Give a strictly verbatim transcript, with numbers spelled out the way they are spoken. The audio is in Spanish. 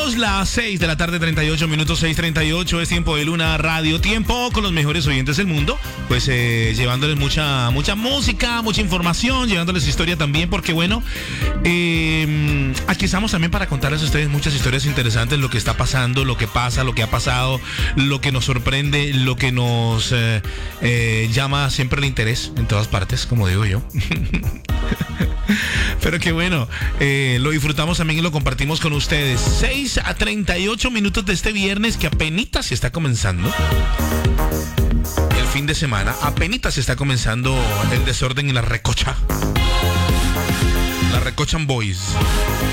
Amigos, las seis de la tarde, treinta y ocho minutos, seis treinta y ocho, es tiempo de Luna Radio, tiempo con los mejores oyentes del mundo, pues eh, llevándoles mucha mucha música, mucha información, llevándoles historia también, porque bueno, eh, aquí estamos también para contarles a ustedes muchas historias interesantes, lo que está pasando, lo que pasa, lo que ha pasado, lo que nos sorprende, lo que nos eh, eh, llama siempre el interés en todas partes, como digo yo. Pero que bueno, eh, lo disfrutamos también y lo compartimos con ustedes. seis a treinta y ocho minutos de este viernes que apenas se está comenzando el fin de semana. Apenas se está comenzando el desorden y la recocha. La recochan boys.